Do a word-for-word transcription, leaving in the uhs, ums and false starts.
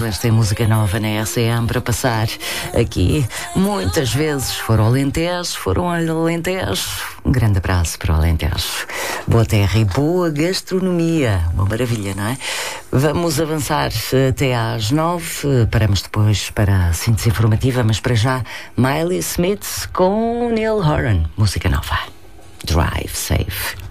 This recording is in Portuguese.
Esta é música nova na R C M para passar aqui. Muitas vezes foram ao Alentejo, foram ao Alentejo. Um grande abraço para o Alentejo. Boa terra e boa gastronomia. Uma maravilha, não é? Vamos avançar até às nove. Paramos depois para a síntese informativa, mas para já, Miley Smith com Neil Horan. Música nova. Drive Safe.